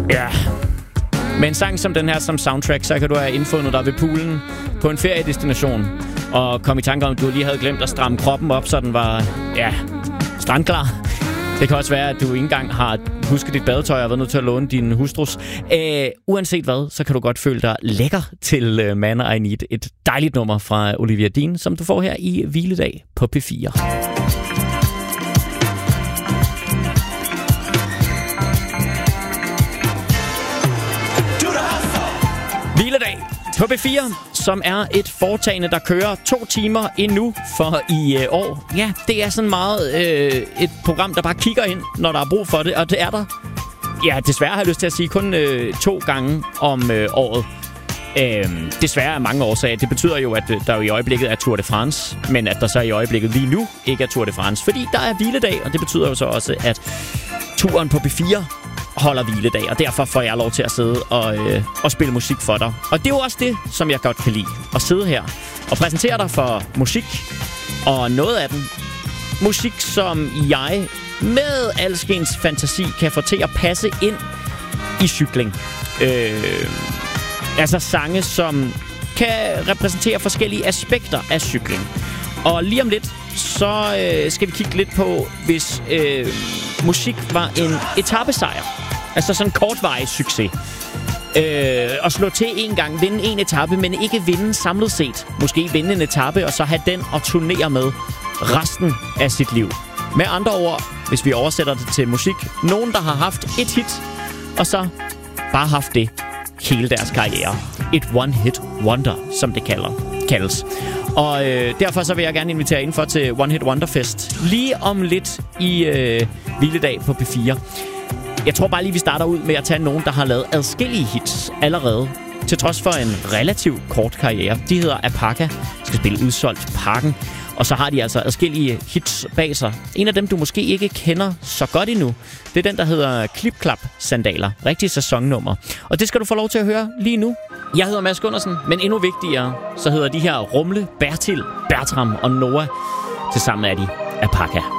Ja. Med en sang som den her som soundtrack, så kan du have indfundet dig ved poolen på en feriedestination og komme i tanke om, at du lige havde glemt at stramme kroppen op, så den var, strandklar. Det kan også være, at du ikke engang har husket dit badetøj og været nødt til at låne din hustrus. Uanset hvad, så kan du godt føle dig lækker til Man I Need. Et dejligt nummer fra Olivia Dean, som du får her i Hviledag på P4. Hviledag på P4, som er et foretagende, der kører 2 timer endnu for i år. Ja, det er sådan meget et program, der bare kigger ind, når der er brug for det, og det er der. Ja, desværre har jeg lyst til at sige kun 2 gange om året. Desværre er mange årsager. Det betyder jo, at der jo i øjeblikket er Tour de France, men at der så i øjeblikket lige nu ikke er Tour de France, fordi der er hviledag, og det betyder jo så også, at turen på P4 holder hviledag, og derfor får jeg lov til at sidde og spille musik for dig. Og det er jo også det, som jeg godt kan lide. At sidde her og præsentere dig for musik, og noget af den musik, som jeg med alskens fantasi kan få til at passe ind i cykling. Altså sange, som kan repræsentere forskellige aspekter af cykling. Og lige om lidt, så skal vi kigge lidt på, hvis musik var en etapesejr. Altså sådan en kortvarig succes. At slå til en gang, vinde en etape, men ikke vinde samlet set. Måske vinde en etape, og så have den at turnere med resten af sit liv. Med andre ord, hvis vi oversætter det til musik, nogen, der har haft et hit, og så bare haft det hele deres karriere. Et one-hit wonder, som det kaldes. Og derfor så vil jeg gerne invitere indenfor til One Hit Wonder Fest lige om lidt i Hviledag på P4. Jeg tror bare lige, vi starter ud med at tage nogen, der har lavet adskillige hits allerede, til trods for en relativt kort karriere. De hedder Apaka, skal spille Udsolgt Parken, og så har de altså adskillige hits bag sig. En af dem, du måske ikke kender så godt endnu, det er den, der hedder Klip-Klap Sandaler. Rigtig sæsonnummer. Og det skal du få lov til at høre lige nu. Jeg hedder Mads Gundersen, men endnu vigtigere, så hedder de her Rumle, Bertil, Bertram og Noah. Tilsammen er de Apaka.